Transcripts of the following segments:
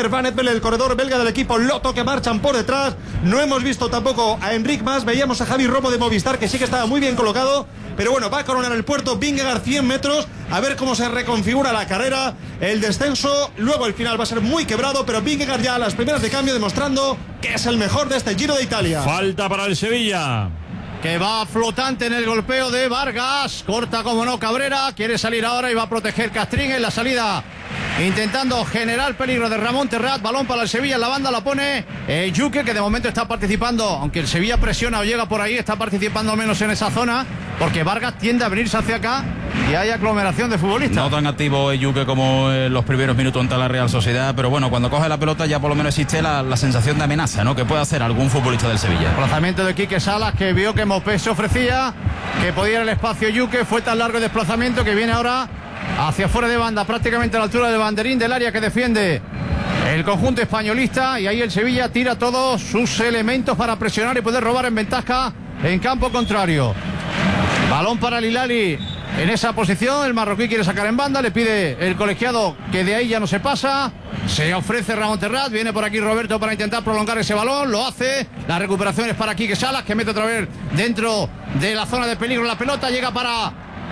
Springer, Van Eppel, el corredor belga del equipo Lotto, que marchan por detrás. No hemos visto tampoco a Enric Mas. Veíamos a Javi Romo de Movistar, que sí que estaba muy bien colocado. Pero bueno, va a coronar el puerto Vingegaard 100 metros. A ver cómo se reconfigura la carrera. El descenso, luego el final va a ser muy quebrado. Pero Vingegaard ya a las primeras de cambio, demostrando que es el mejor de este Giro de Italia. Falta para el Sevilla, que va flotante en el golpeo de Vargas. Corta como no Cabrera. Quiere salir ahora y va a proteger Castrín en la salida, intentando generar peligro de Ramón Terrat. Balón para el Sevilla, en la banda la pone Yuque, que de momento está participando, aunque el Sevilla presiona o llega por ahí, está participando menos en esa zona, porque Vargas tiende a venirse hacia acá y hay aglomeración de futbolistas. No tan activo Yuque como en los primeros minutos ante la Real Sociedad, pero bueno, cuando coge la pelota ya por lo menos existe la sensación de amenaza, ¿no?, que puede hacer algún futbolista del Sevilla. Desplazamiento de Quique Salas, que vio que Mopé se ofrecía, que podía ir el espacio Yuque. Fue tan largo el desplazamiento que viene ahora hacia fuera de banda, prácticamente a la altura del banderín del área que defiende el conjunto españolista, y ahí el Sevilla tira todos sus elementos para presionar y poder robar en ventaja en campo contrario. Balón para Lilali en esa posición, el marroquí quiere sacar en banda, le pide el colegiado que de ahí ya no se pasa. Se ofrece Ramón Terrat, viene por aquí Roberto para intentar prolongar ese balón, lo hace. La recuperación es para Quique Salas, que mete otra vez dentro de la zona de peligro la pelota, llega para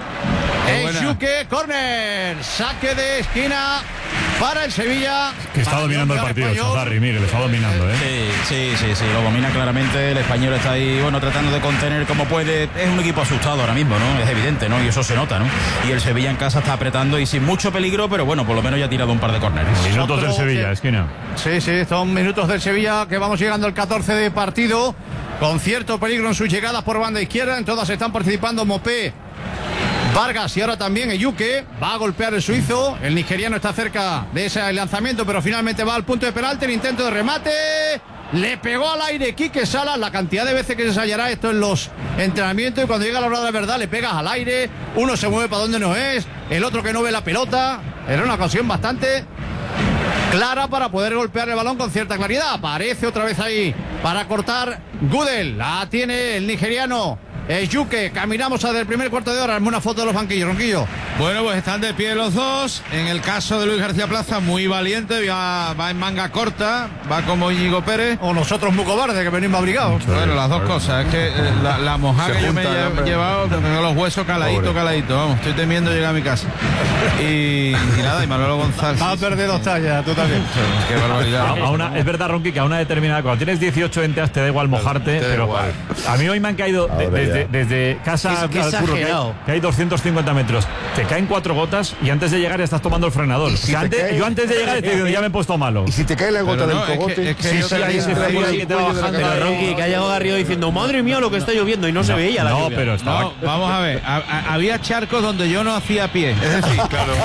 Yuque, córner, saque de esquina para el Sevilla. Que está dominando el partido, Chazarri, mire, le está dominando, Sí, lo domina claramente. El español está ahí, bueno, tratando de contener como puede. Es un equipo asustado ahora mismo, ¿no? Es evidente, ¿no? Y eso se nota, ¿no? Y el Sevilla en casa está apretando y sin mucho peligro, pero bueno, por lo menos ya ha tirado un par de córneres. Minutos del Sevilla, esquina. Sí, son minutos del Sevilla, que vamos llegando al 14 de partido, con cierto peligro en sus llegadas por banda izquierda. En todas están participando Mopé, Vargas y ahora también Eyuke. Va a golpear el suizo, el nigeriano está cerca de ese lanzamiento, pero finalmente va al punto de penalti. El intento de remate, le pegó al aire Quique Salas. La cantidad de veces que se ensayará esto en los entrenamientos, y cuando llega la hora de la verdad le pegas al aire, uno se mueve para donde no es, el otro que no ve la pelota. Era una ocasión bastante clara para poder golpear el balón con cierta claridad. Aparece otra vez ahí para cortar Gudel, la tiene el nigeriano Yuque. Caminamos a del primer cuarto de hora. Hazme una foto de los banquillos, Ronquillo. Bueno, pues están de pie los dos. En el caso de Luis García Plaza, muy valiente, va en manga corta, va como Íñigo Pérez. O nosotros muy cobardes, que venimos abrigados. Bueno, las dos cosas. Es que la mojada que yo me he llevado, tengo los huesos caladito. Vamos, estoy temiendo llegar a mi casa. Y nada, y Manolo González. Va a perder 2 tallas, tú también. Qué barbaridad. Es verdad, Ronqui, que a una determinada, cuando tienes 18 enteras te da igual mojarte, pero igual. A mí hoy me han caído desde casa al curro, que hay 250 metros. Te caen 4 gotas y antes de llegar ya estás tomando el frenador. Yo antes de llegar ya me he puesto malo. Y si te cae la gota del cogote, que te va bajando. Pero Ronqui, que ha llegado arriba diciendo, madre mía, lo que está lloviendo, y no se veía la lluvia. Pero estaba... No, vamos a ver, había charcos donde yo no hacía pie. Es decir,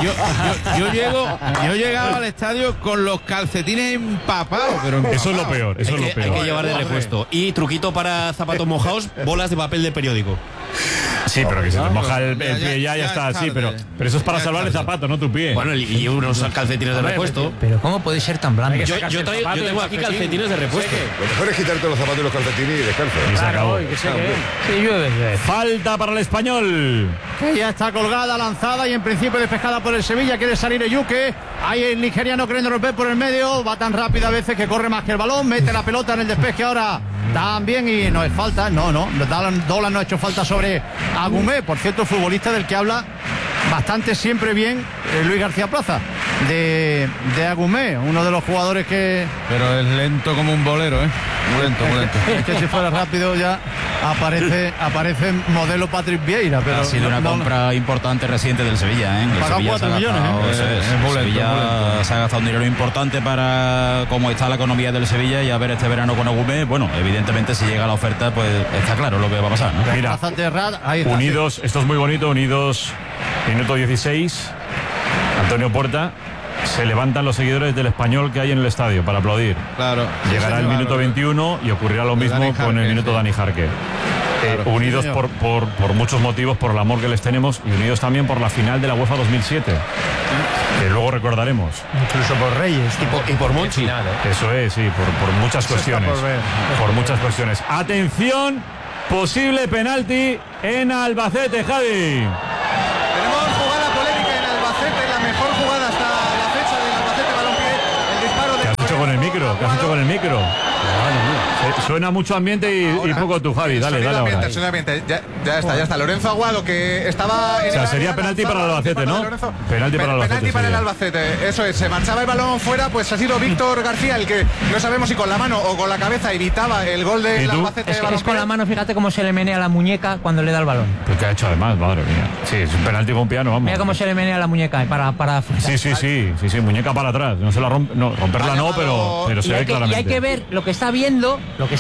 yo llegaba al estadio con los calcetines empapados. Pero eso es lo peor, Hay que llevar de repuesto. Y truquito para zapatos mojados, bolas de papel de periódico. Sí, pero que se te moja el pie ya está, sí, pero eso es para salvar el zapato, no tu pie. Bueno, y unos calcetines de repuesto. Pero ¿cómo puede ser tan blando? Yo tengo aquí calcetines de repuesto. Lo mejor es quitarte los zapatos y los calcetines y descanso. Y se acabó. Sí, llueve. Falta para el Español, que ya está colgada, lanzada y en principio despejada por el Sevilla. Quiere salir Eyuke. Hay el nigeriano queriendo romper por el medio. Va tan rápido a veces que corre más que el balón. Mete la pelota en el despeje ahora también, y no es falta. No. Dolan no ha hecho falta sobre Agumé, por cierto, futbolista del que habla bastante siempre bien Luis García Plaza, de Agumé, uno de los jugadores que... Pero es lento como un bolero, muy lento. Es que si fuera rápido ya aparece modelo Patrick Vieira, pero ha sido una compra importante reciente del Sevilla, ¿eh? Pagado 4 millones, Sevilla se ha gastado un dinero importante para cómo está la economía del Sevilla, y a ver este verano con Agumé. Bueno, evidentemente si llega la oferta, pues está claro lo que va a pasar, ¿no? Mira, Unidos, esto es muy bonito, Unidos, minuto 16, Antonio Puerta. Se levantan los seguidores del Español que hay en el estadio para aplaudir. Claro. Llegará el minuto 21 y ocurrirá lo mismo con el minuto Dani Jarque. Unidos por muchos motivos, por el amor que les tenemos, y unidos también por la final de la UEFA 2007, que luego recordaremos. Incluso por Reyes. Y por Monchi. Eso es, sí, por muchas cuestiones. Por muchas cuestiones. Atención, posible penalti en Albacete, Javi. Tenemos jugada polémica en Albacete, la mejor jugada hasta la fecha del Albacete Balompié. El disparo de con el micro? ¿Qué has hecho con el micro? Suena mucho ambiente y poco tú, Javi. Dale ahora. Ya está. Lorenzo Aguado, que estaba en o sea, sería penalti para el Albacete, ¿no? Penalti para el Albacete, eso es. Se marchaba el balón fuera, pues ha sido Víctor García el que no sabemos si con la mano o con la cabeza evitaba el gol del Albacete. Es con la mano, fíjate cómo se le menea la muñeca cuando le da el balón. Pues que ha hecho además, madre mía. Sí, es un penalti con piano, vamos. Mira cómo se le menea la muñeca para Sí, muñeca para atrás. No se la rompe, no, romperla no, pero se ve claramente. Y hay que ver lo que está viendo.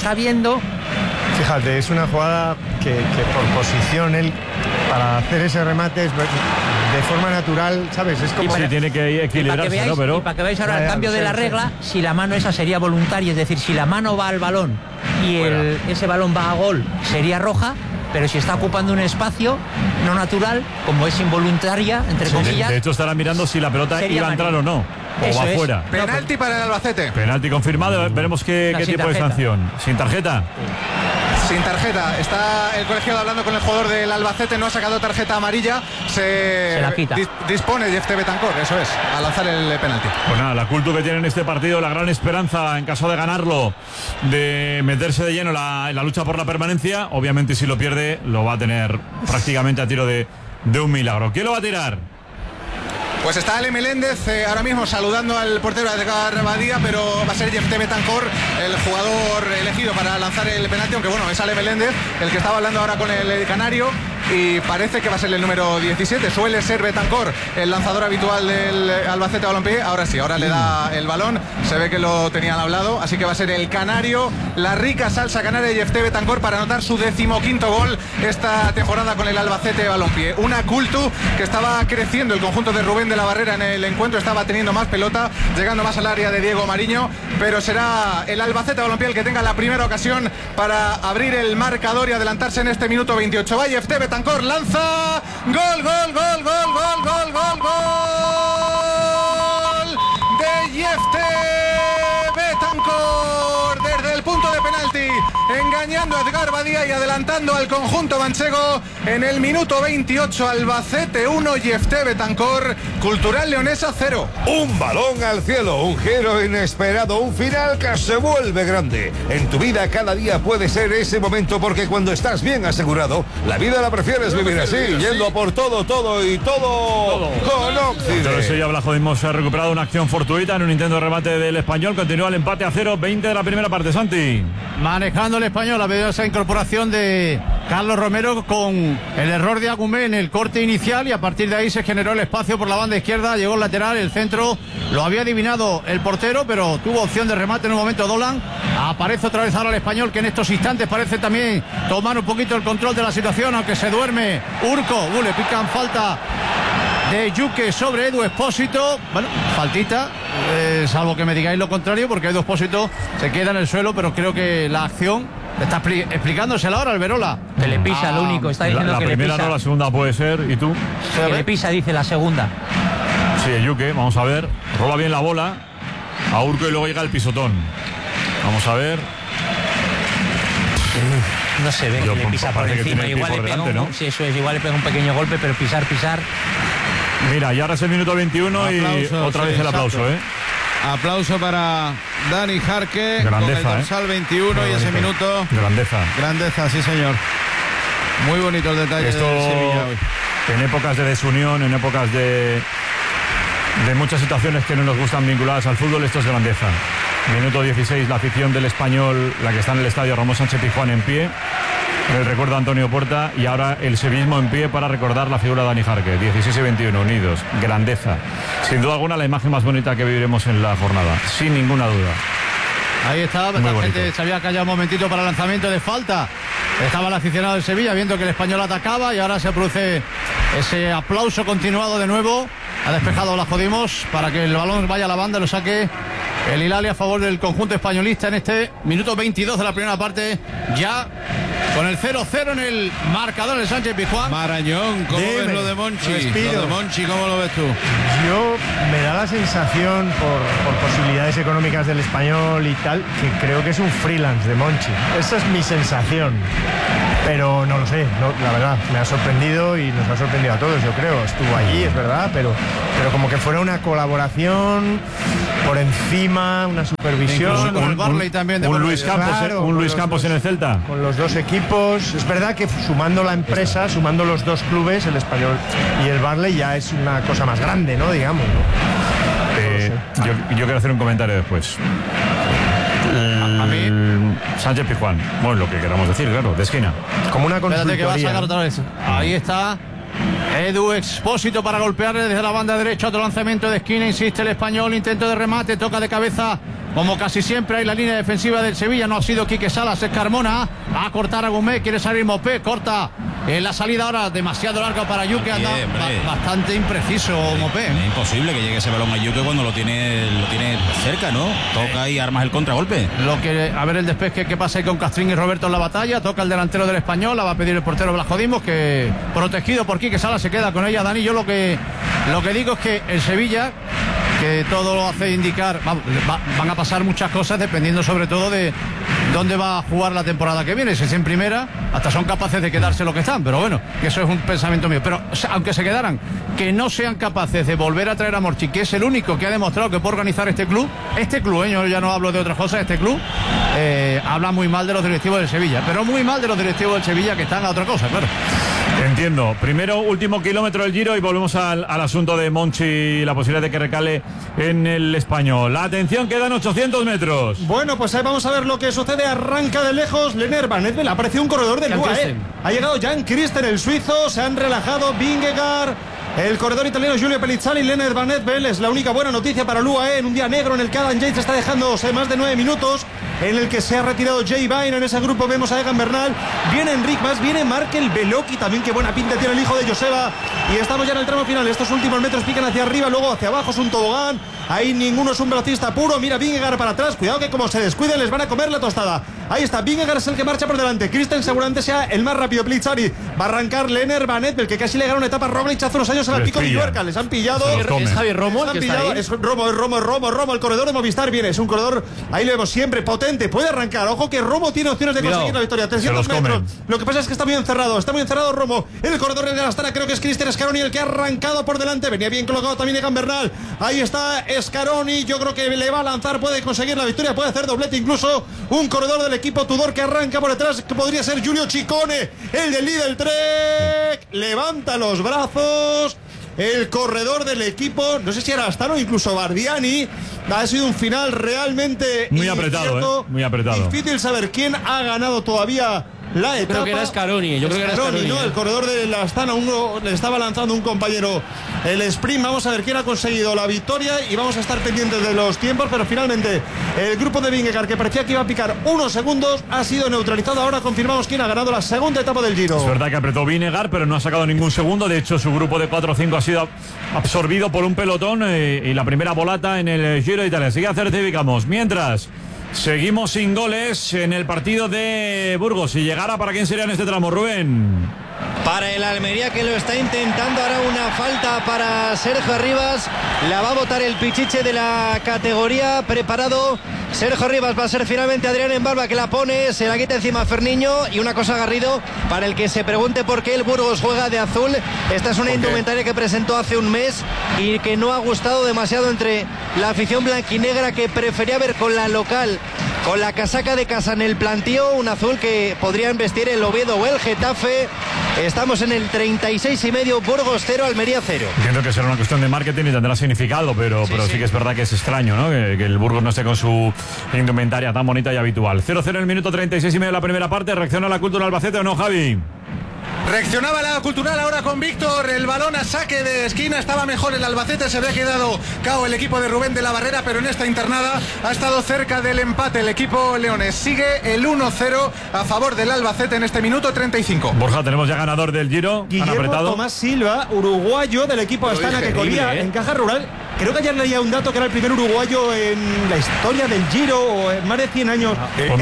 Fíjate, es una jugada que por posición él, para hacer ese remate es de forma natural, ¿sabes? Es como... Sí, tiene que equilibrarse, ¿no? Pero... Y para que veáis ahora el cambio de la regla, si la mano esa sería voluntaria, es decir, si la mano va al balón y ese balón va a gol, sería roja. Pero si está ocupando un espacio no natural, como es involuntaria, entre comillas... De hecho, estará mirando si la pelota iba a entrar o no. O va afuera. Penalti para el Albacete. Penalti confirmado. Veremos qué tipo de sanción. ¿Sin tarjeta? Sin tarjeta. Está el colegiado hablando con el jugador del Albacete. No ha sacado tarjeta amarilla. Se la quita. Dispone Jeff Betancor, eso es, a lanzar el penalti. Pues nada, la cultura que tiene en este partido, la gran esperanza en caso de ganarlo, de meterse de lleno en la lucha por la permanencia. Obviamente, si lo pierde, lo va a tener prácticamente a tiro de un milagro. ¿Quién lo va a tirar? Pues está Ale Meléndez ahora mismo saludando al portero Edgar Badía, pero va a ser Jeff Betancor el jugador elegido para lanzar el penalti, aunque bueno, es Ale Meléndez el que estaba hablando ahora con el canario y parece que va a ser el número 17. Suele ser Betancor el lanzador habitual del Albacete Balompié. Ahora sí, ahora le da el balón, se ve que lo tenían hablado, así que va a ser el canario, la rica salsa canaria de Jeff Betancor para anotar su 15º gol esta temporada con el Albacete Balompié. Una cultu que estaba creciendo el conjunto de Rubén de la Barrera en el encuentro, estaba teniendo más pelota, llegando más al área de Diego Mariño, pero será el Albacete Balompié el que tenga la primera ocasión para abrir el marcador y adelantarse en este minuto 28. Va Jeff Betancor, lanza, gol de Jeff Betancor desde el punto de penalti, engañando a Edgar Badía y adelantando al conjunto manchego en el minuto 28. Albacete 1, Jeff Betancor, Cultural Leonesa 0. Un balón al cielo, un giro inesperado, un final que se vuelve grande. En tu vida cada día puede ser ese momento, porque cuando estás bien asegurado, la vida la prefieres vivir así, yendo a por todo con Occident. Entonces ya Blajo mismo se ha recuperado una acción fortuita en un intento de remate del Español. Continúa el empate a 0, 20 de la primera parte. Santi. Manejando el Español, ha venido esa incorporación de Carlos Romero con el error de Agumé en el corte inicial y a partir de ahí se generó el espacio por la banda izquierda, llegó el lateral, el centro, lo había adivinado el portero, pero tuvo opción de remate en un momento Dolan. Aparece otra vez ahora el Español, que en estos instantes parece también tomar un poquito el control de la situación, aunque se duerme Urco. Le pican falta de Yuque sobre Edu Expósito. Bueno, faltita, salvo que me digáis lo contrario, porque Edu Expósito se queda en el suelo, pero creo que la acción está explicándosela ahora Alberola. Que le pisa, lo único, está diciendo la que le pisa. La primera no, la segunda puede ser, ¿y tú? Que le pisa, dice la segunda. Sí, Yuque, vamos a ver, roba bien la bola a Urco y luego llega el pisotón. Vamos a ver. No se ve que le pisa por encima, igual le pega ¿no? Sí, eso es, igual le pega un pequeño golpe, pero pisar. Mira, y ahora es el minuto 21 aplauso, y otra vez el aplauso, Aplauso para Dani Jarque, grandeza, con el dorsal 21 y ese minuto. Grandeza, sí señor. Muy bonito el detalle esto, de Sevilla hoy. En épocas de desunión, en épocas de muchas situaciones que no nos gustan vinculadas al fútbol, esto es grandeza. Minuto 16, la afición del Español, la que está en el estadio Ramón Sánchez Pizjuán en pie, el recuerdo a Antonio Puerta, y ahora el sevillismo en pie para recordar la figura de Dani Jarque. 16 y 21 unidos, grandeza. Sin duda alguna la imagen más bonita que viviremos en la jornada, sin ninguna duda. Ahí está, la gente se había callado un momentito para el lanzamiento de falta. Estaba el aficionado de Sevilla viendo que el Español atacaba y ahora se produce ese aplauso continuado de nuevo. Ha despejado la Jodimos para que el balón vaya a la banda y lo saque el Hilalia a favor del conjunto españolista en este minuto 22 de la primera parte, ya con el 0-0 en el marcador del Sánchez Pizjuán. Marañón, ¿cómo ves lo de Monchi? Lo de Monchi, ¿cómo lo ves tú? Yo me da la sensación, por posibilidades económicas del Español y tal, que creo que es un freelance de Monchi. Esa es mi sensación. pero no lo sé, la verdad, me ha sorprendido y nos ha sorprendido a todos, yo creo. Estuvo allí, es verdad, pero como que fuera una colaboración por encima, una supervisión. Con el Barley también. Un Luis Campos, claro, un Luis Campos en el Celta. Con los dos equipos. Es verdad que sumando la empresa, sumando los dos clubes, el Español y el Barley, ya es una cosa más grande, ¿no? Digamos, ¿no? Yo quiero hacer un comentario después. A mí Sánchez Pizjuán, bueno, lo que queramos decir, claro, de esquina. Como una consultoría. Espérate que va a sacar otra vez. Ahí está Edu Expósito para golpearle desde la banda derecha. Otro lanzamiento de esquina, insiste el Español, intento de remate, toca de cabeza como casi siempre. Hay la línea defensiva del Sevilla, no ha sido Quique Salas, es Carmona. Va a cortar a Gómez, quiere salir Mopé, corta en la salida ahora, demasiado larga para Yuque, anda bastante impreciso Mopé. Es imposible que llegue ese balón a Yuque cuando lo tiene cerca, ¿no? Toca y armas el contragolpe. A ver el despeje que pasa ahí con Castrín y Roberto en la batalla. Toca el delantero del Español, la va a pedir el portero Blasco Dimos, que protegido por Quique Salas se queda con ella. Dani, yo lo que digo es que el Sevilla, que todo lo hace indicar, van a pasar muchas cosas dependiendo sobre todo de dónde va a jugar la temporada que viene. Si es en primera, hasta son capaces de quedarse lo que están, pero bueno, que eso es un pensamiento mío. Pero aunque se quedaran, que no sean capaces de volver a traer a Morchi, que es el único que ha demostrado que puede organizar este club, yo ya no hablo de otras cosas, este club habla muy mal de los directivos del Sevilla, pero muy mal de los directivos del Sevilla, que están a otra cosa, claro. Entiendo. Primero, último kilómetro del Giro y volvemos al asunto de Monchi y la posibilidad de que recale en el Español. La atención, quedan 800 metros. Bueno, pues ahí vamos a ver lo que sucede. Arranca de lejos Lennart Van Evel. Ha aparecido un corredor del UAE. Ha llegado Jan Christen, el suizo. Se han relajado Vingegaard, el corredor italiano Giulio Pellizzani, Lennart Van Evel. Es la única buena noticia para el UAE en un día negro en el que Adam Yates está dejándose más de 9 minutos, en el que se ha retirado Jay Vine. En ese grupo vemos a Egan Bernal, viene Enric Mas, viene Markel Beloki también, qué buena pinta tiene el hijo de Joseba. Y estamos ya en el tramo final. Estos últimos metros pican hacia arriba, luego hacia abajo, es un tobogán. Ahí ninguno es un velocista puro. Mira Vingegaard para atrás, cuidado que como se descuiden les van a comer la tostada. Ahí está, Vingegaard es el que marcha por delante. Christen seguramente sea el más rápido. Pellizzani va a arrancar. Lennart Van Evel, que casi le ganó una etapa a Roglic hace unos años en el Pico de Mallorca. Les han pillado. ¿Es Javier Romo el que está ahí? Es Romo, el corredor de Movistar viene. Es un corredor, ahí lo vemos siempre, potente, puede arrancar. Ojo que Romo tiene opciones de conseguir la victoria. 300 metros. Lo que pasa es que está muy encerrado Romo. El corredor de la Astana, creo que es Cristian Scaroni el que ha arrancado por delante. Venía bien colocado también Egan Bernal. Ahí está Scaroni. Yo creo que le va a lanzar, puede conseguir la victoria, puede hacer doblete incluso. Un corredor del equipo Tudor que arranca por detrás, que podría ser Giulio Ciccone, el del Lidl Trek. Levanta los brazos. El corredor del equipo, no sé si era Astana o incluso Bardiani. Ha sido un final realmente muy apretado, muy apretado. Difícil saber quién ha ganado todavía la etapa. Creo que era Scaroni, yo creo que era Scaroni, ¿no? El corredor de la Astana, uno le estaba lanzando un compañero el sprint. Vamos a ver quién ha conseguido la victoria y vamos a estar pendientes de los tiempos, pero finalmente el grupo de Vingegaard, que parecía que iba a picar unos segundos, ha sido neutralizado. Ahora confirmamos quién ha ganado la segunda etapa del Giro. Es verdad que apretó Vingegaard, pero no ha sacado ningún segundo. De hecho, su grupo de 4 o 5 ha sido absorbido por un pelotón y la primera volata en el Giro de Italia. Así que certificamos. Mientras seguimos sin goles en el partido de Burgos. Si llegara, ¿para quién sería en este tramo, Rubén? Para el Almería, que lo está intentando. Ahora una falta para Sergio Arribas. La va a botar el pichiche de la categoría. Preparado Sergio Arribas. Va a ser finalmente Adrián Embalba que la pone. Se la quita encima a Ferniño. Y una cosa, Garrido, para el que se pregunte por qué el Burgos juega de azul. Esta es una indumentaria que presentó hace un mes y que no ha gustado demasiado entre la afición blanquinegra, que prefería ver con la local, con la casaca de casa en el plantío, un azul que podrían vestir el Oviedo o el Getafe. Estamos en el 36,5, Burgos 0, Almería 0. Entiendo que será una cuestión de marketing y tendrá significado, pero sí que es verdad que es extraño, ¿no? Que el Burgos no esté con su indumentaria tan bonita y habitual. 0-0 en el minuto 36,5 de la primera parte. ¿Reacciona la Cultural Albacete o no, Javi? Reaccionaba la Cultural ahora con Víctor. El balón a saque de esquina. Estaba mejor el Albacete. Se había quedado cao el equipo de Rubén de la Barrera, pero en esta internada ha estado cerca del empate el equipo leones. Sigue el 1-0 a favor del Albacete en este minuto 35. Borja, tenemos ya ganador del Giro. Guillermo Tomás Silva, uruguayo del equipo Astana, que corría en Caja Rural. Creo que ayer leía un dato que era el primer uruguayo en la historia del Giro, o en más de 100 años.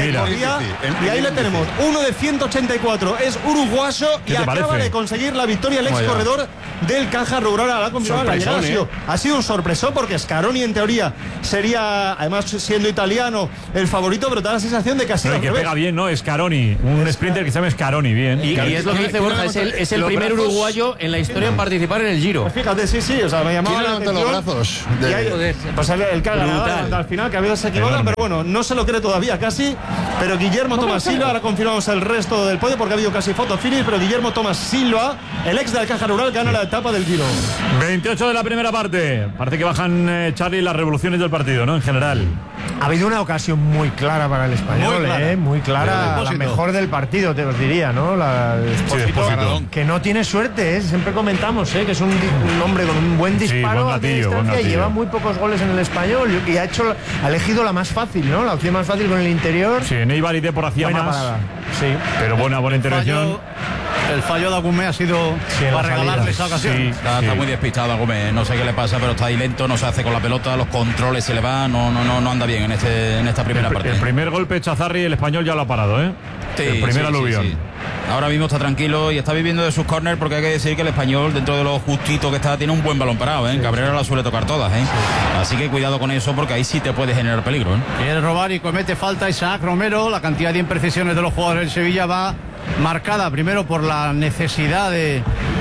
Y ahí le tenemos, uno de 184, es uruguayo y acaba de conseguir la victoria el ex corredor del Caja Rural. La confirmado la llegada. Ha sido un sorpresón porque Scaroni en teoría sería, además siendo italiano, el favorito, pero da la sensación de que ha sido que pega bien, ¿no? Scaroni, un sprinter que se llama Scaroni, bien. Y es lo que dice Borja, es el primer uruguayo en la historia en participar en el Giro. Pues fíjate, sí, o sea, me llamaba la atención. Los brazos pues el que ha ganado al final, que a veces se equivoca, pero bueno, no se lo cree todavía casi. Pero Guillermo Tomás Silva, ahora confirmamos el resto del podio porque ha habido casi foto finish, pero Guillermo Tomás Silva, el ex del Caja Rural, gana la etapa del Giro. 28 de la primera parte. Parece que bajan, Charlie, las revoluciones del partido, ¿no? En general. Ha habido una ocasión muy clara para el español, muy clara, la mejor del partido, te os diría, ¿no? Despósito, que no tiene suerte, siempre comentamos, que es un hombre con un buen disparo a distancia y lleva muy pocos goles en el español y ha elegido la más fácil, ¿no? La opción más fácil con el interior. Sí, Ney Valide hacía más. Parada. Sí. Pero buena intervención. El fallo de Agumé ha sido para regalarle esa ocasión. Está muy despistado Agumé, no sé qué le pasa, pero está ahí lento, no se hace con la pelota, los controles se le van, no anda bien en esta primera parte. El primer golpe Chazarri, el español ya lo ha parado, ¿eh? El primer aluvión. Sí. Ahora mismo está tranquilo y está viviendo de sus córneres, porque hay que decir que el español, dentro de lo justito que está, tiene un buen balón parado, ¿eh? Cabrera la suele tocar todas, ¿eh? Así que cuidado con eso, porque ahí sí te puede generar peligro, ¿eh? Quiere robar y comete falta Isaac Romero. La cantidad de imprecisiones de los jugadores del Sevilla va marcada primero por la necesidad de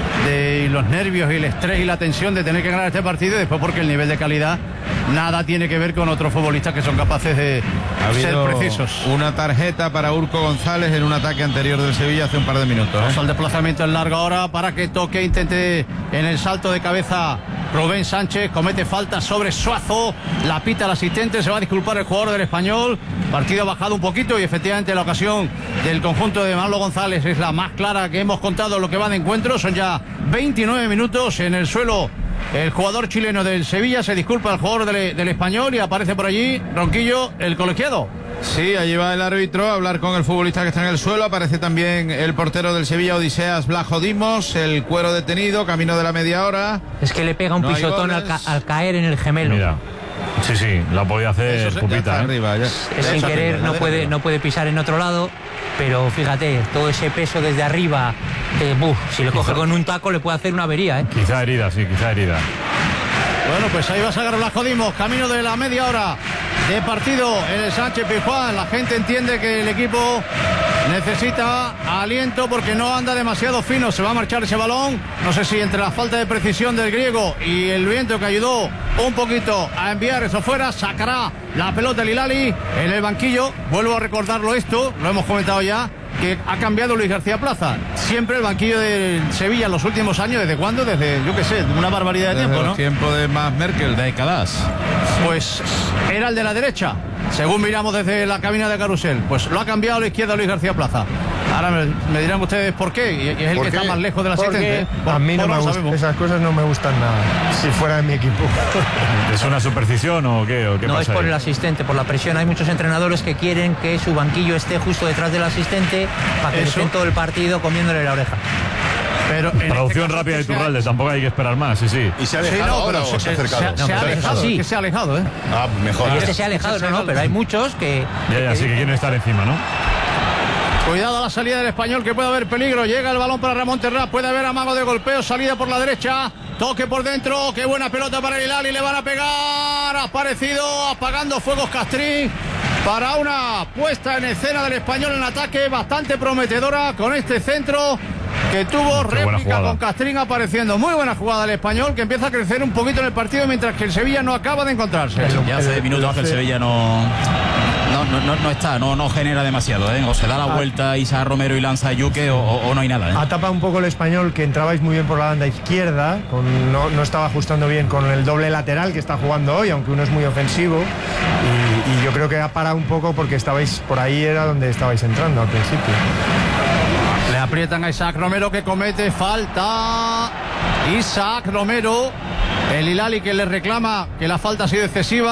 los nervios y el estrés y la tensión de tener que ganar este partido, y después porque el nivel de calidad nada tiene que ver con otros futbolistas que son capaces de ser precisos. Una tarjeta para Urco González en un ataque anterior del Sevilla hace un par de minutos. El desplazamiento en largo ahora para que toque, intente en el salto de cabeza Rubén Sánchez, comete falta sobre Suazo, la pita el asistente, se va a disculpar el jugador del Español. Partido ha bajado un poquito y efectivamente la ocasión del conjunto de Manolo González es la más clara que hemos contado en lo que va de encuentro. Son ya 29 minutos en el suelo. El jugador chileno del Sevilla se disculpa al jugador del Español y aparece por allí Ronquillo, el colegiado. Sí, allí va el árbitro a hablar con el futbolista que está en el suelo. Aparece también el portero del Sevilla, Odiseas Blajo Dimos, el cuero detenido, camino de la media hora. Es que le pega un pisotón al caer en el gemelo. Mira. Sí, la podía hacer Pupita. Arriba, es sin querer, no puede pisar en otro lado, pero fíjate, todo ese peso desde arriba, si le coge con un taco le puede hacer una avería, ¿eh? Quizá herida. Bueno, pues ahí va a sacar Blajo Dimos, camino de la media hora de partido en el Sánchez Pizjuán. La gente entiende que el equipo necesita aliento porque no anda demasiado fino. Se va a marchar ese balón, no sé si entre la falta de precisión del griego y el viento que ayudó un poquito a enviar eso fuera, sacará la pelota el Hilali en el banquillo. Vuelvo a recordarlo, esto lo hemos comentado ya, que ha cambiado Luis García Plaza. Siempre el banquillo de Sevilla en los últimos años, ¿desde cuándo? Desde, yo qué sé, una barbaridad de tiempo, ¿no? Tiempo de más Merkel, décadas. Pues era el de la derecha, según miramos desde la cabina de Carrusel. Pues lo ha cambiado a la izquierda Luis García Plaza. Ahora me dirán ustedes por qué, y es el que está más lejos del asistente, ¿eh? A mí no me gustan, esas cosas no me gustan nada, si fuera de mi equipo. ¿Es una superstición o qué no, pasa es por ahí? El asistente, por la presión. Hay muchos entrenadores que quieren que su banquillo esté justo detrás del asistente para que estén todo el partido comiéndole la oreja. Pero traducción rápida de Iturralde, tampoco hay que esperar más, sí. ¿Y se ha alejado o se ha acercado? Se ha alejado, sí. Que se ha alejado, ¿eh? Ah, mejor. Y se ha alejado, no, pero hay muchos que... Sí que quieren estar encima, ¿no? Cuidado a la salida del Español, que puede haber peligro. Llega el balón para Ramón Terrá, puede haber amago de golpeo, salida por la derecha, toque por dentro, qué buena pelota para el Hilali, le van a pegar. Ha aparecido apagando fuegos Castrín para una puesta en escena del Español en ataque bastante prometedora con este centro que tuvo réplica con Castrín apareciendo. Muy buena jugada del Español, que empieza a crecer un poquito en el partido, mientras que el Sevilla no acaba de encontrarse. Ya hace minutos que el Sevilla no genera demasiado, ¿eh? O se da la vuelta Isaac Romero y lanza a Yuque o no hay nada, ¿eh? Ha tapado un poco el Español, que entrabais muy bien por la banda izquierda, no estaba ajustando bien con el doble lateral que está jugando hoy, aunque uno es muy ofensivo, y yo creo que ha parado un poco porque estabais por ahí, era donde estabais entrando al principio. Le aprietan a Isaac Romero, que comete falta. Isaac Romero, el Hilali, que le reclama que la falta ha sido excesiva.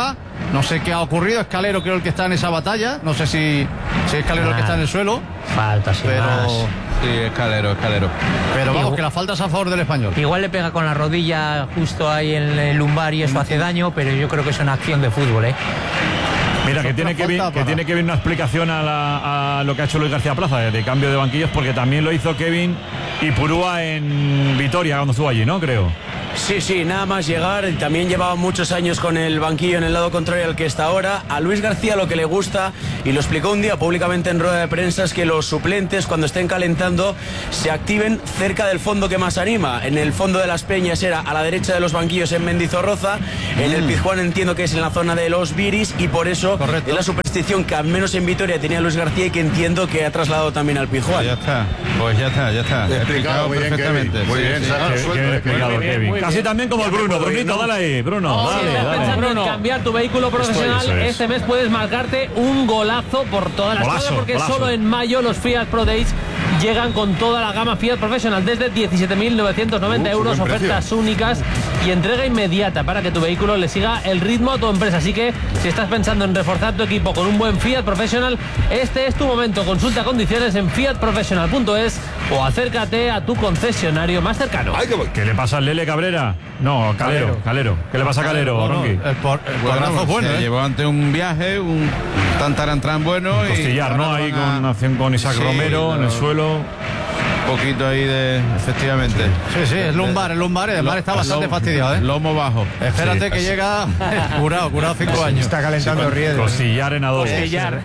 No sé qué ha ocurrido. Escalero creo el que está en esa batalla. No sé si es Calero el que está en el suelo. Falta, pero más. Sí, Escalero. Pero vamos, que la falta es a favor del Español. Igual le pega con la rodilla justo ahí en el lumbar y eso hace daño, pero yo creo que es una acción de fútbol, ¿eh? Mira, que tiene que ver una explicación a lo que ha hecho Luis García Plaza de cambio de banquillos, porque también lo hizo Kevin Ipurúa en Vitoria cuando estuvo allí, ¿no? Creo. Sí, nada más llegar, también llevaba muchos años con el banquillo en el lado contrario al que está ahora. A Luis García lo que le gusta, y lo explicó un día públicamente en rueda de prensa, es que los suplentes cuando estén calentando se activen cerca del fondo que más anima. En el fondo de las Peñas era a la derecha de los banquillos en Mendizorroza, en el Pizjuán entiendo que es en la zona de los Viris, y por eso es la superstición que al menos en Vitoria tenía Luis García y que entiendo que ha trasladado también al Pizjuán. Pues ya está. Explicado muy bien, perfectamente. Kevin. Muy bien, explicado, Kevin. Casi también como el Bruno. Brunito, dale ahí, Bruno. Si estás pensando en cambiar tu vehículo profesional, este mes puedes marcarte un golazo por todas las cosas, porque solo en mayo los Fiat Pro Days llegan con toda la gama Fiat Professional desde 17.990 euros, ofertas únicas y entrega inmediata para que tu vehículo le siga el ritmo a tu empresa. Así que si estás pensando en reforzar tu equipo con un buen Fiat Professional, este es tu momento. Consulta condiciones en fiatprofessional.es o acércate a tu concesionario más cercano. ¿Qué le pasa al Lele Cabrera? No, Calero. ¿Qué le pasa a Calero, Ronqui? El porrazo bueno. Se llevó ante un viaje, un tantarantran bueno. Costillar, ¿no? Ahí con acción con Isaac Romero en el suelo. Un poquito ahí de... Efectivamente. Sí, es lumbar. El lumbar está bastante fastidiado, ¿eh? Lomo bajo. Espérate que llega curado 5 años. Está calentando el riesgo. Costillar en adobo.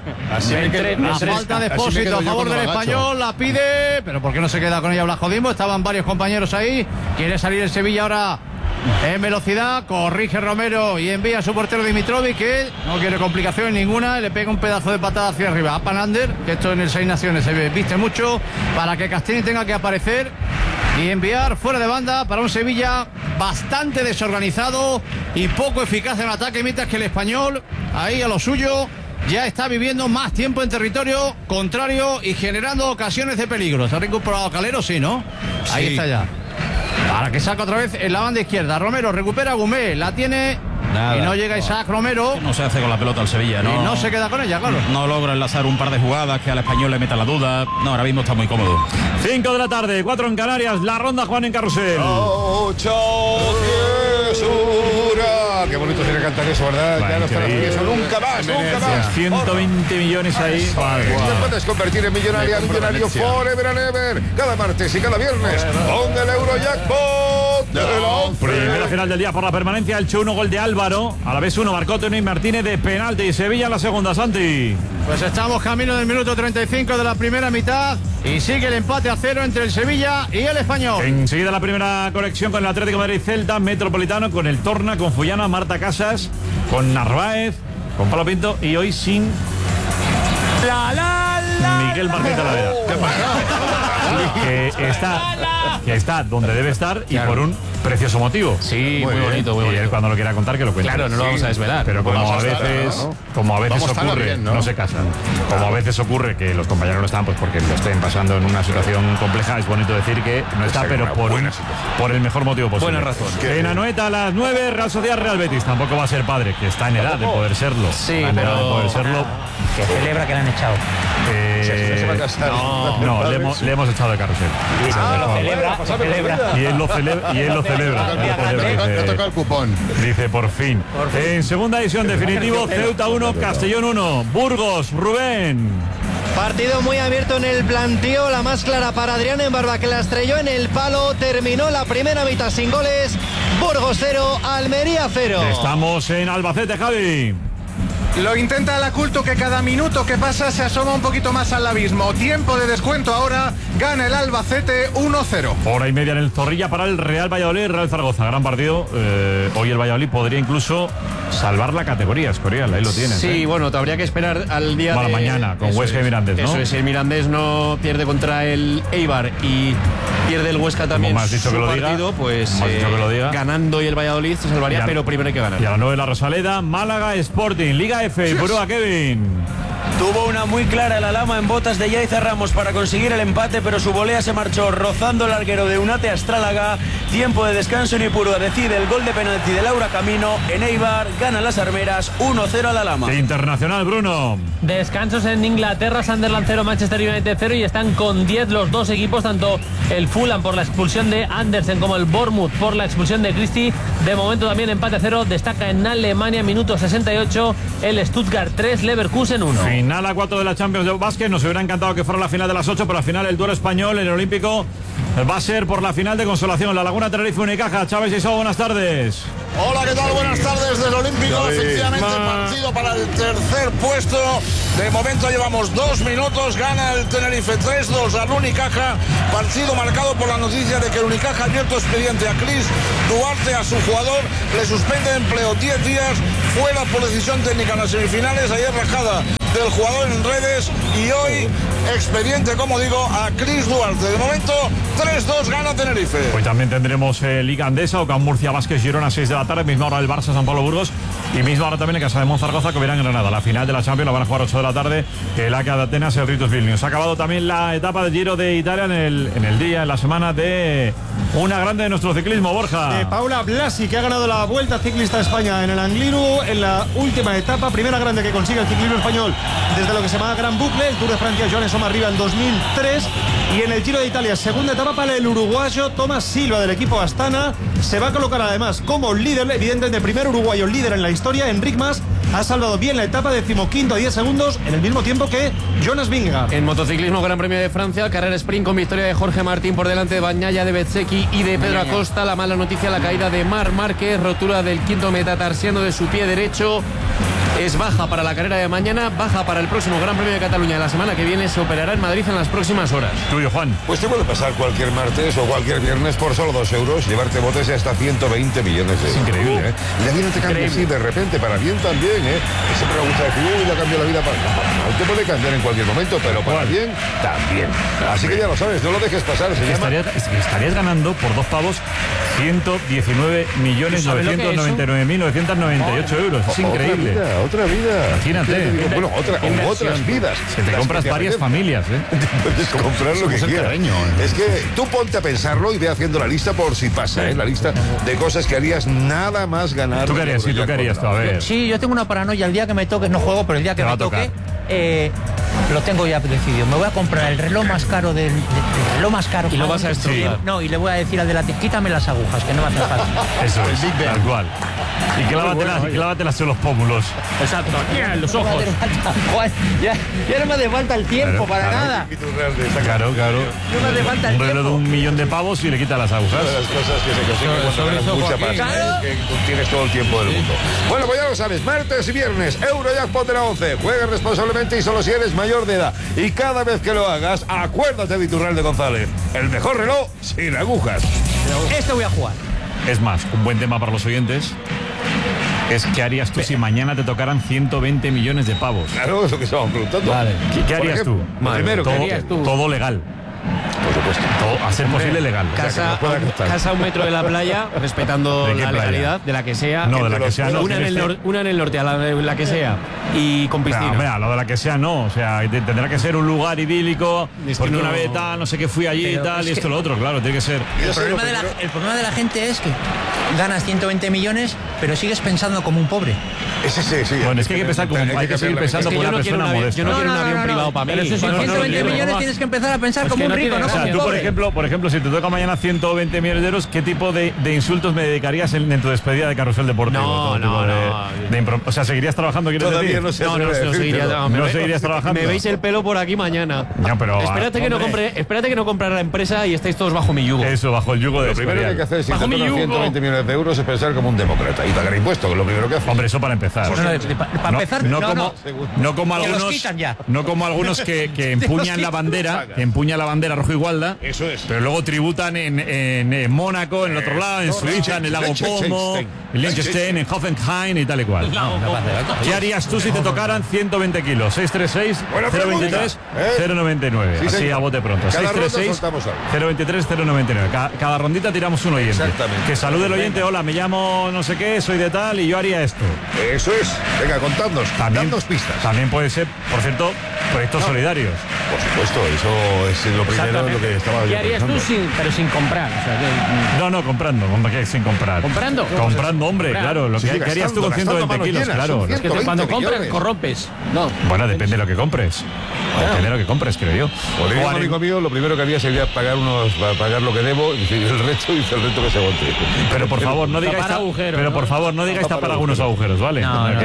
La falta de Expósito a favor del Español, la pide, pero ¿por qué no se queda con ella Blasco? Estaban varios compañeros ahí. Quiere salir el Sevilla ahora en velocidad, corrige Romero y envía a su portero Dimitrovic, que no quiere complicaciones ninguna, le pega un pedazo de patada hacia arriba a Panander, que esto en el Seis Naciones se viste mucho, para que Castini tenga que aparecer y enviar fuera de banda para un Sevilla bastante desorganizado y poco eficaz en ataque, mientras que el Español, ahí a lo suyo, ya está viviendo más tiempo en territorio contrario y generando ocasiones de peligro. Se ha recuperado Calero, sí, ¿no? Ahí está ya. Para que saca otra vez en la banda izquierda. Romero recupera a Gumé, la tiene. Nada. Y no llega Isaac Romero. No se hace con la pelota al Sevilla, ¿no? Y no se queda con ella, claro. No logra enlazar un par de jugadas que al Español le meta la duda. No, ahora mismo está muy cómodo. 5 de la tarde, 4 en Canarias. La ronda Juan en Carrusel. Qué bonito tiene que cantar eso, ¿verdad? Ya no está eso. Nunca más. 120 millones ahí. Te puedes convertir en millonario forever and ever. Cada martes y cada viernes con el Eurojackpot de la 11. Primera final del día por la permanencia. El 1 gol de Álvaro. A la vez 1 marcó Tony Martínez de penalti. Y Sevilla en la segunda, Santi. Pues estamos camino del minuto 35 de la primera mitad. Y sigue el empate a 0 entre el Sevilla y el Español. Enseguida la primera conexión con el Atlético de Madrid, Celta, Metropolitano, con el Torna, con Fullana, Marta Casas, con Narváez, con Pablo Pinto y hoy sin Miguel Martín Talavera. Que está donde debe estar y por un precioso motivo. Sí, muy bonito. Y él cuando lo quiera contar que lo cuente. Claro, no lo vamos a desvelar. Pero como a veces ocurre, bien, ¿no? se casan. Como a veces ocurre que los compañeros no están, pues porque lo estén pasando en una situación compleja, es bonito decir que no está, pero por el mejor motivo posible. Buena razón. En Anoeta a las 9, Real Sociedad, Real Betis. Tampoco va a ser padre, que está en edad de poder serlo. Sí, pero de poder serlo. Que celebra que le han echado. Le hemos echado de Carrusel. Y él lo celebra. Le toca el cupón. Dice por fin. En segunda edición definitivo, Ceuta 1, Castellón 1. Burgos, Rubén. Partido muy abierto en el plantío, la más clara para Adrián Embarba, que la estrelló en el palo, terminó la primera mitad sin goles. Burgos 0, Almería 0. Estamos en Albacete, Javi. Lo intenta la Culto, que cada minuto que pasa se asoma un poquito más al abismo. Tiempo de descuento ahora, gana el Albacete 1-0. Hora y media en el Zorrilla para el Real Valladolid, Real Zaragoza. Gran partido. Hoy el Valladolid podría incluso salvar la categoría, Escorial, ahí lo tienes. Sí, bueno, te habría que esperar al día de mañana con Huesca y Mirandés, ¿no? Eso es, el Mirandés no pierde contra el Eibar y pierde el Huesca también. Como me has dicho que lo partido, diga, pues ganando y el Valladolid se salvaría, pero primero hay que ganar. Y a la 9 la Rosaleda, Málaga Sporting, Liga F, Burúa, Kevin. Tuvo una muy clara la Lama en botas de Yaiza Ramos para conseguir el empate, pero su volea se marchó rozando el larguero de Unate Astrálaga. Tiempo de descanso en Ipurua decide el gol de penalti de Laura Camino. En Eibar ganan las armeras 1-0 a la Lama. Internacional, Bruno. Descansos en Inglaterra, Sunderland 0, Manchester United 0 y están con 10 los dos equipos, tanto el Fulham por la expulsión de Andersen como el Bournemouth por la expulsión de Christie. De momento también empate a 0, destaca en Alemania, minuto 68, el Stuttgart 3, Leverkusen 1. Final a 4 de la Champions de básquet, nos hubiera encantado que fuera la final de las 8, pero al final el duelo español en el Olímpico va a ser por la final de consolación, La Laguna Tenerife Unicaja. Chávez y buenas tardes. Hola, ¿qué tal? Buenas tardes del Olímpico. Efectivamente, partido para el tercer puesto. De momento llevamos 2 minutos. Gana el Tenerife 3-2 al Unicaja. Partido marcado por la noticia de que el Unicaja ha abierto expediente a Chris Duarte, a su jugador. Le suspende empleo 10 días. Fuera por decisión técnica en las semifinales. Ayer rajada del jugador en redes. Y hoy expediente, como digo, a Chris Duarte. De momento 3-2 gana Tenerife. Hoy también tendremos Liga Andesa, Ocam Murcia, Vázquez, Girona, 6 de la tarde, misma hora del Barça, San Pablo Burgos, y misma hora también en Casa de Monzaragoza, que verán en Granada. La final de la Champions la van a jugar 8 de la tarde, el AK de Atenas, el Ritus Vilnius. Ha acabado también la etapa del Giro de Italia en el día, en la semana de una grande de nuestro ciclismo, Borja. Paula Blasi, que ha ganado la Vuelta Ciclista a España en el Angliru, en la última etapa, primera grande que consigue el ciclismo español desde lo que se llama Gran Bucle, el Tour de Francia, Joan Soma arriba en 2003, y en el Giro de Italia, segunda etapa para el uruguayo Tomás Silva del equipo Astana. Se va a colocar además como líder, evidentemente el primer uruguayo líder en la historia. Enric Mas ha salvado bien la etapa, 15º a 10 segundos, en el mismo tiempo que Jonas Vingegaard. En motociclismo, Gran Premio de Francia, carrera sprint con victoria de Jorge Martín por delante de Bagnaia, de Bezzecchi y de Pedro Acosta. La mala noticia, la caída de Marc Márquez, rotura del quinto metatarsiano de su pie derecho. Es baja para la carrera de mañana, baja para el próximo Gran Premio de Cataluña de la semana que viene. Se operará en Madrid en las próximas horas. Tuyo, Juan. Pues te puede pasar cualquier martes o cualquier viernes por solo 2 euros, llevarte botes de hasta 120 millones de euros. Es increíble, ¿eh? La vida te cambia así de repente, para bien también, ¿eh? Siempre me gusta decir, uy, la cambia la vida para mal. Te puede cambiar en cualquier momento, pero para bien también. Así que ya lo sabes, no lo dejes pasar. Estarías ganando por 2 pavos 119.999.998 euros. Es increíble. Otra vida. Imagínate. Bueno, otras vidas. Se te compras varias familias, ¿eh? Puedes comprar lo que quieras. Es que tú ponte a pensarlo y ve haciendo la lista por si pasa, ¿eh? La lista de cosas que harías nada más ganar. ¿Tú qué harías? Sí, ¿tú qué harías? A ver. Sí, yo tengo una paranoia. El día que me toque, no juego, pero el día que me toque, lo tengo ya decidido. Me voy a comprar el reloj más caro del reloj más caro. Y lo vas a estudiar. No, y le voy a decir al de la tienda, quítame las agujas, que no me hacen falta. Eso es, tal cual. Y clávatelas en los pómulos. Exacto, aquí en los ojos. Ya no me hace falta el tiempo para nada. Claro. No me hace falta el un reloj de tiempo. 1.000.000 de pavos y le quita las agujas. Una de las cosas que se consiguen cuando ganas mucha pasta, que tienes todo el tiempo del mundo. Bueno, pues ya lo sabes, martes y viernes, Eurojackpot de la 11. Juega responsablemente y solo si eres mayor de edad. Y cada vez que lo hagas, acuérdate de Iturral de González. El mejor reloj sin agujas. Este voy a jugar. Es más, un buen tema para los oyentes es ¿qué harías tú si mañana te tocaran 120 millones de pavos? Claro, es lo que estamos preguntando. Vale. ¿Qué harías tú? Primero, todo, ¿qué harías tú? Todo legal. Por supuesto. Todo, a ser posible legal. Casa a 1 metro de la playa, respetando la legalidad de la que sea. No, de la que sea no. Una en el norte, a la que sea. Y con piscina. Mira, lo de la que sea no. O sea, tendrá que ser un lugar idílico. Porque una vez tal, no sé qué, fui allí y tal, y esto lo otro. Claro, tiene que ser. El problema de la gente es que ganas 120 millones, pero sigues pensando como un pobre. Sí. Bueno, es que hay que pensar como hay que seguir pensando como una persona modesta. Yo no quiero un avión privado para mí. Pero si son 120 millones tienes que empezar a pensar como un rico, no como un tú, pobre. por ejemplo, si te toca mañana 120 millones de euros, ¿qué tipo de insultos me dedicarías en tu despedida de Carrusel Deportivo? O sea, ¿seguirías trabajando? Todavía no seguirías trabajando. Me veis el pelo por aquí mañana. No, pero espérate que no compre la empresa y estáis todos bajo mi yugo. Eso, bajo el yugo de lo primero que hay que hacer si te tocan 120 millones de euros es pensar como un demócrata y pagar impuestos, que es lo primero que haces. Hombre, eso para empezar. Para empezar, no como algunos que empuñan la bandera, rojo igualda. Eso pero luego tributan en Mónaco, en el otro lado, en Suiza, en el lago Como, en Liechtenstein, en Hoffenheim y tal y cual. ¿Qué harías tú si te tocaran 120 kilos? 636 023 099. Sí, así a bote pronto. 636 023 099. Cada rondita tiramos un oyente. Exactamente. Que salude el oyente. Hola, me llamo no sé qué, soy de tal y yo haría esto. Eso es. Venga, contadnos. Dadnos pistas. También puede ser, por cierto, proyectos solidarios. Por supuesto, eso es lo primero lo que estaba ¿Qué harías tú pero sin comprar? O sea, que... No, comprando. ¿Qué sin comprar? ¿Comprando? Comprando, hombre, claro. Lo que harías tú con 120 kilos, claro. Es que cuando compras, corrompes. No. Bueno, depende de lo que compres. Depende de lo que compres, creo yo. Por un amigo mío, lo primero que haría sería pagar lo que debo y el resto que se aguante. Pero por favor, no digáis tapar algunos agujeros, ¿vale?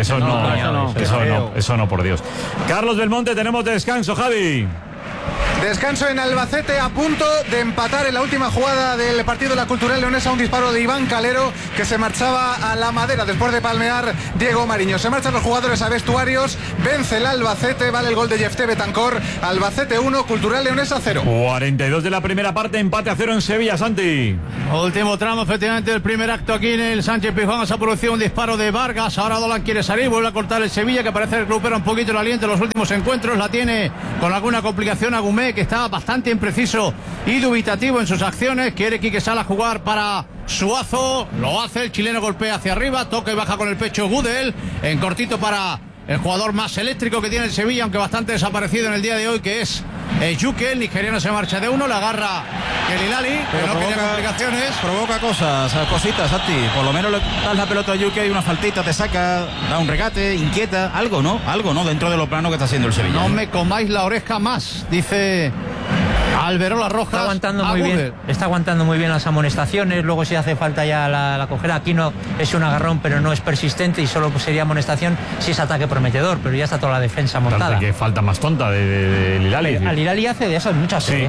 Eso no, por Dios. Carlos Belmonte, tenemos descanso, Javi. Descanso en Albacete, a punto de empatar en la última jugada del partido de la Cultural Leonesa, un disparo de Iván Calero que se marchaba a la madera después de palmear Diego Mariño. Se marchan los jugadores a vestuarios, vence el Albacete, vale el gol de Jefté Betancor. Albacete 1, Cultural Leonesa 0. 42 de la primera parte, empate a 0 en Sevilla, Santi. Último tramo, efectivamente, del primer acto aquí en el Sánchez Pizjuán. Se ha producido un disparo de Vargas, ahora Dolan quiere salir, vuelve a cortar el Sevilla, que parece recupera un poquito el aliento en los últimos encuentros, la tiene con alguna complicación Agumé, que está bastante impreciso y dubitativo en sus acciones. Quiere Quique Sala jugar para Suazo, lo hace, el chileno golpea hacia arriba, toca y baja con el pecho Gudel, en cortito para el jugador más eléctrico que tiene el Sevilla, aunque bastante desaparecido en el día de hoy, que es Yuke. El nigeriano se marcha de uno, la agarra el Hilali, que no tiene complicaciones. Provoca cositas, Santi. Por lo menos le das la pelota a Yuke, hay una faltita, te saca, da un regate, inquieta, algo, ¿no? Dentro de lo plano que está haciendo el Sevilla. No me comáis la oreja más, dice Alberola Rojas. Está aguantando muy bien las amonestaciones. Luego si hace falta ya la cogerá. Aquí no es un agarrón, pero no es persistente y solo sería amonestación si es ataque prometedor, pero ya está toda la defensa montada. Que falta más tonta de Hilali. Al Hilali hace de esas muchas. Sí.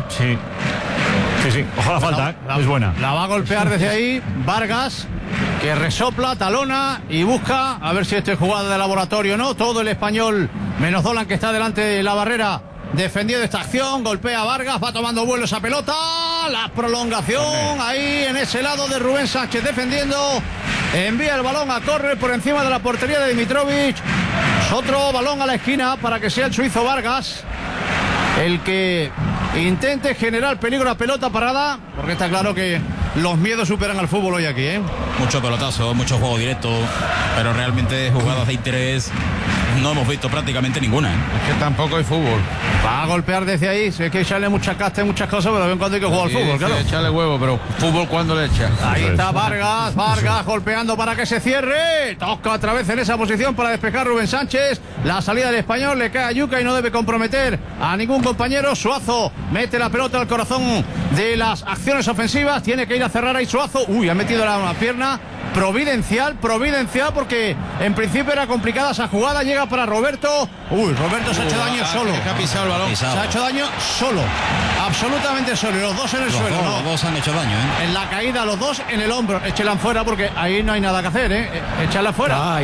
Ojalá falta, es buena. La va a golpear desde ahí Vargas, que resopla, talona y busca a ver si esto es jugada de laboratorio o no. Todo el español, menos Dolan, que está delante de la barrera, defendiendo esta acción. Golpea a Vargas, va tomando vuelo esa pelota. La prolongación ahí en ese lado de Rubén Sánchez defendiendo. Envía el balón a córner por encima de la portería de Dimitrovic. Otro balón a la esquina para que sea el suizo Vargas el que intente generar peligro a pelota parada, porque está claro que los miedos superan al fútbol hoy aquí, ¿eh? Mucho pelotazo, mucho juego directo, pero realmente jugadas de interés no hemos visto prácticamente ninguna, ¿eh? Es que tampoco hay fútbol. Va a golpear desde ahí, si hay que echarle mucha casta y muchas cosas, pero de vez en cuando hay que jugar al fútbol, claro. Echarle huevo, pero fútbol cuando le echa. Ahí está Vargas golpeando para que se cierre. Toca otra vez en esa posición para despejar Rubén Sánchez. La salida del español le cae a Yuca y no debe comprometer a ningún compañero. Suazo mete la pelota al corazón de las acciones ofensivas. Tiene que ir a cerrar ahí Suazo. Ha metido una pierna. Providencial, porque en principio era complicada esa jugada. Llega para Roberto. Roberto se ha hecho daño solo. Que ha pisado el balón. Se ha hecho daño solo. Absolutamente solo. Y los dos en el suelo. Los dos han hecho daño, ¿eh? En la caída, los dos en el hombro. Échela fuera porque ahí no hay nada que hacer, ¿eh? Échala fuera.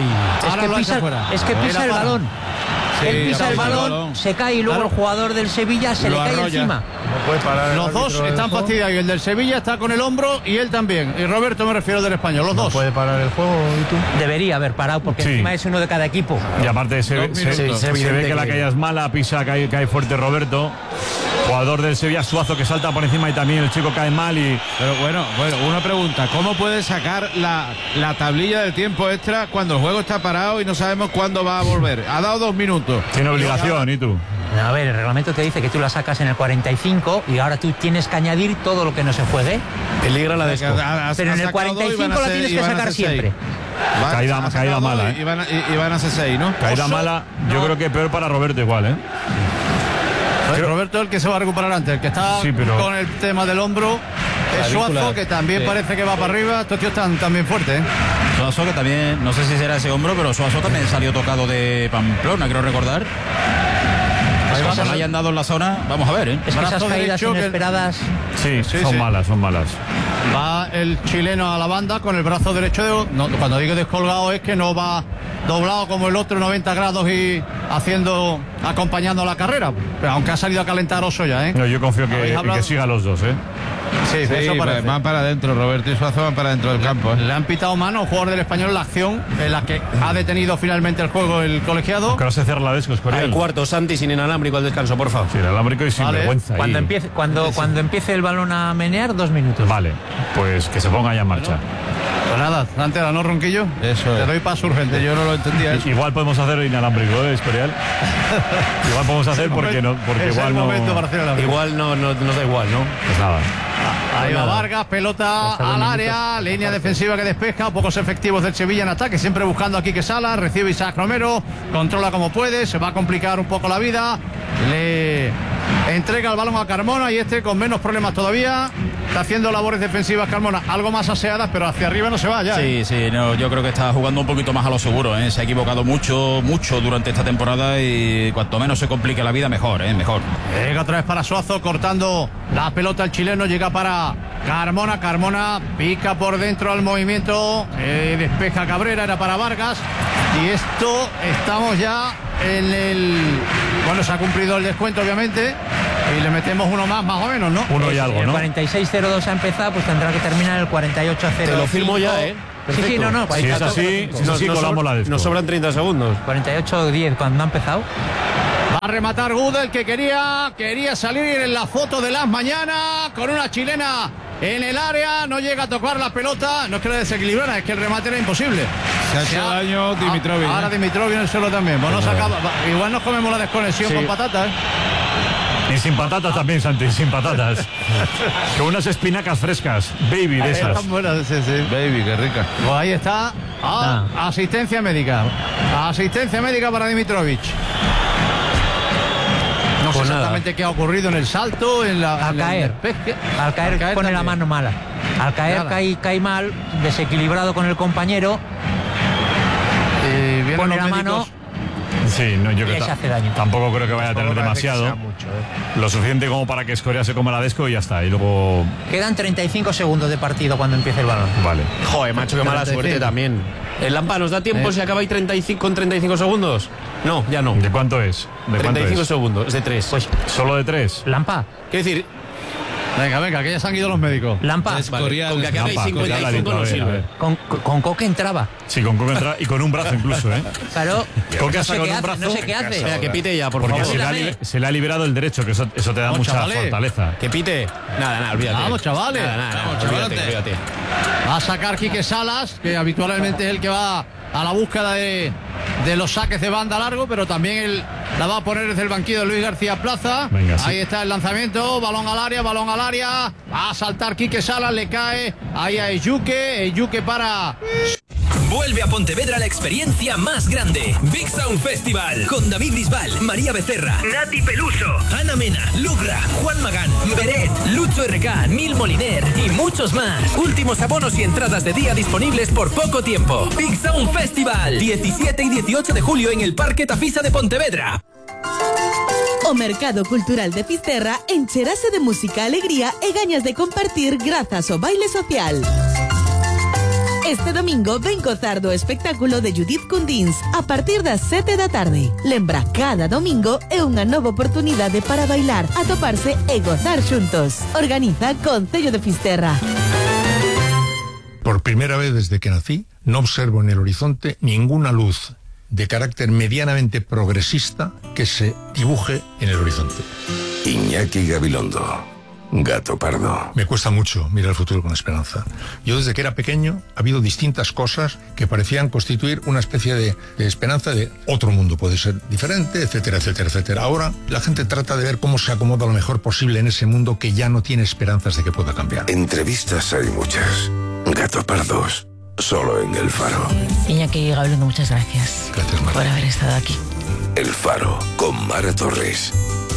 Es que pisa el balón. Él pisa el balón, se cae y luego el jugador del Sevilla se le cae encima. No puede parar. Los dos están fastidiados. El del Sevilla está con el hombro y él también. Y Roberto, me refiero, del español. Los dos. ¿No puede parar el juego, y tú? Debería haber parado porque encima es uno de cada equipo. Y aparte se ve que la caída es mala, pisa, cae fuerte Roberto. Jugador del Sevilla, Suazo, que salta por encima y también el chico cae mal. Pero bueno, una pregunta. ¿Cómo puede sacar la tablilla del tiempo extra cuando el juego está parado y no sabemos cuándo va a volver? Ha dado 2 minutos. Tiene obligación, ¿y tú? A ver, el reglamento te dice que tú la sacas en el 45 y ahora tú tienes que añadir todo lo que no se juegue. Peligra la de esto. Pero en el 45 la tienes que sacar siempre. Caída mala, y van a ser 6, ¿no? Caída mala, yo creo que peor para Roberto igual, ¿eh? Roberto es el que se va a recuperar antes, el que está con el tema del hombro. Es Suazo, que también parece que va para arriba. Estos tíos están también fuertes, ¿eh? Suazo, que también, no sé si será ese hombro, pero Suazo también salió tocado de Pamplona, creo recordar. Cuando no hayan dado en la zona, vamos a ver, ¿eh? Es que esas caídas inesperadas... Sí, son malas. Va el chileno a la banda con el brazo derecho. Cuando digo descolgado es que no va doblado como el otro 90 grados y acompañando la carrera. Pero aunque ha salido a calentar Osoya, ¿eh? No, yo confío que siga los dos, ¿eh? Sí, eso van para adentro, Roberto y Suazo van para adentro del campo. Le han pitado mano a un jugador del Español la acción en la que ha detenido finalmente el juego el colegiado. Que ahora se cierra la Desco, Escorial. Al cuarto, Santi, sin inalámbrico al descanso, por favor. Sin inalámbrico y sin vergüenza. Cuando empiece el balón a menear, 2 minutos. Vale, pues que se ponga ya en marcha. Pues nada, Santera, ¿no, Ronquillo? Eso Te doy paso urgente, yo no lo entendía. Igual podemos hacer inalámbrico, Escorial. Igual podemos hacer porque igual no... Igual no nos da igual, ¿no? Pues nada. Ahí va Vargas, pelota al área, línea defensiva que despeja, pocos efectivos del Sevilla en ataque, siempre buscando a Quique Salas, recibe Isaac Romero, controla como puede, se va a complicar un poco la vida, le entrega el balón a Carmona y con menos problemas todavía, está haciendo labores defensivas Carmona, algo más aseadas, pero hacia arriba no se va ya. Sí, no, yo creo que está jugando un poquito más a lo seguro, se ha equivocado mucho durante esta temporada y cuanto menos se complique la vida, mejor. Llega otra vez para Suazo, cortando la pelota el chileno, llega para Carmona pica por dentro al movimiento, despeja Cabrera, era para Vargas y estamos ya en bueno, se ha cumplido el descuento obviamente y le metemos uno más o menos, ¿no? Uno y algo, ¿no? El 46-02 ha empezado, pues tendrá que terminar el 48-0. Te lo firmo ya, Perfecto. Sí, no. Si es así, colamos la Desco. Nos sobran 30 segundos. 48-10 cuando ha empezado. Va a rematar Gudel, que quería salir en la foto de las mañanas con una chilena en el área, no llega a tocar la pelota, no es que la desequilibrara, es que el remate era imposible. Se ha hecho daño Dimitrovic. Ahora Dimitrovic en el suelo también. Bueno, igual nos comemos la desconexión con patatas. Y sin patatas también, Santi, sin patatas. Con unas espinacas frescas, baby de esas. Están buenas, sí. Baby, qué rica. Pues ahí está. Asistencia médica. Asistencia médica para Dimitrovic. No sé exactamente qué ha ocurrido en el salto, al caer pone la mano mala. Al caer cae mal, desequilibrado con el compañero. Pone la mano. Sí, no, yo creo que tampoco creo que vaya a tener demasiado. Lo suficiente como para que Escoria se coma la Desco y ya está. Y luego. Quedan 35 segundos de partido cuando empiece el balón. Vale. Joder, macho, qué mala suerte también. ¿El Lampa nos da tiempo si acabáis 35 segundos? No, ya no. ¿De cuánto es? 35 segundos, es de 3. Pues, ¿solo de 3? Lampa. Quiero decir. Venga, que ya se han ido los médicos. Lampa. Vale, con que acabéis 55 no sirve. Con Coque entraba. Sí, con Coque entraba y con un brazo incluso, ¿eh? Claro. Coque saca con un brazo. No sé qué hace. Espera, que pite ya, por porque favor. Se le ha liberado el derecho, que eso te da mucha fortaleza. Que pite. Nada, olvídate. Vamos, chavales. Olvídate. Va a sacar Quique Salas, que habitualmente es el que va a la búsqueda de los saques de banda largo, pero también la va a poner desde el banquillo de Luis García Plaza. Venga, ahí está el lanzamiento, balón al área, va a saltar Quique Salas, le cae ahí a Eyuque para... Vuelve a Pontevedra la experiencia más grande. Big Sound Festival. Con David Bisbal, María Becerra, Nati Peluso, Ana Mena, Lugra, Juan Magán, Beret, Lucho RK, Nil Moliner y muchos más. Últimos abonos y entradas de día disponibles por poco tiempo. Big Sound Festival. 17 y 18 de julio en el Parque Tafisa de Pontevedra. O Mercado Cultural de Fisterra encherase de música, alegría e gañas de compartir grazas ao baile social. Este domingo ven gozar do espectáculo de Judith Cundins a partir das 7 da tarde. Lembra, cada domingo é unha nova oportunidade para bailar, atoparse e gozar xuntos. Organiza Concello de Fisterra. Por primera vez desde que nací, no observo en el horizonte ninguna luz de carácter medianamente progresista que se dibuje en el horizonte. Iñaki Gabilondo. Gato Pardo. Me cuesta mucho mirar el futuro con esperanza. Yo desde que era pequeño ha habido distintas cosas que parecían constituir una especie de esperanza de otro mundo puede ser diferente, etcétera, etcétera, etcétera. Ahora la gente trata de ver cómo se acomoda lo mejor posible en ese mundo que ya no tiene esperanzas de que pueda cambiar. Entrevistas hay muchas. Gato Pardos. Solo en El Faro. Iñaki Gabilondo, muchas gracias. Gracias, Mar. Por haber estado aquí. El Faro con Mara Torres.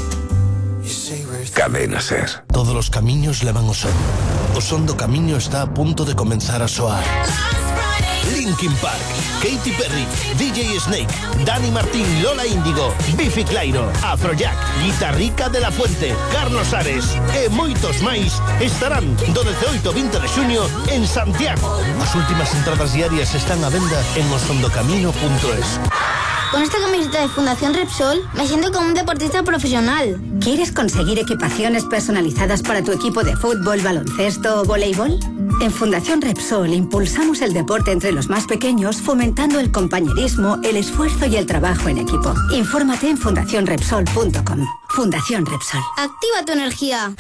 Cadena Ser. Todos los camiños levan ao son. O son do camiño está a punto de comenzar a soar. Linkin Park, Katy Perry, DJ Snake, Dani Martín, Lola Índigo, Biffy Clyro, Afrojack, Guitarrica de la Fuente, Carlos Ares e moitos máis estarán do 18 ao 20 de xuño en Santiago. As últimas entradas diarias están a venda en osondocamino.es. Con esta camiseta de Fundación Repsol me siento como un deportista profesional. ¿Quieres conseguir equipaciones personalizadas para tu equipo de fútbol, baloncesto o voleibol? En Fundación Repsol impulsamos el deporte entre los más pequeños, fomentando el compañerismo, el esfuerzo y el trabajo en equipo. Infórmate en fundacionrepsol.com. Fundación Repsol. Activa tu energía.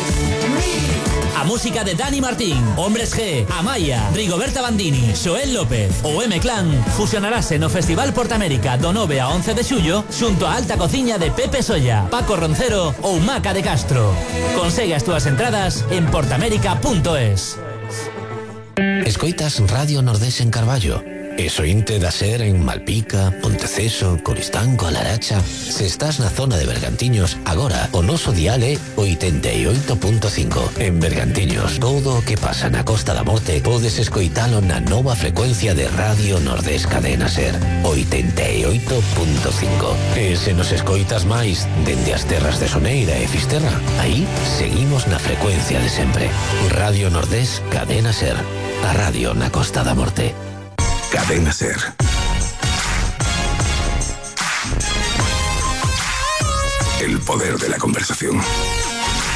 A música de Dani Martín, Hombres G, Amaya, Rigoberta Bandini, Xoel López ou M-Clan fusionarase no Festival Portamérica do 9 a 11 de xullo xunto a alta cociña de Pepe Solla, Paco Roncero ou Maca de Castro. Consegue as túas entradas en portamérica.es. Escoitas Radio Nordés en Carballo. Eso inte da ser en Malpica, Ponteceso, Coristanco, A Laracha. Se estás na zona de Bergantiños, agora o noso dial é 88.5. En Bergantiños, todo o que pasa na Costa da Morte podes escoitalo na nova frecuencia de Radio Nordés Cadena Ser, 88.5. E se nos escoitas máis dende as terras de Soneira e Fisterra, aí seguimos na frecuencia de sempre. Radio Nordés Cadena Ser, a radio na Costa da Morte. Cadena Ser. El poder de la conversación.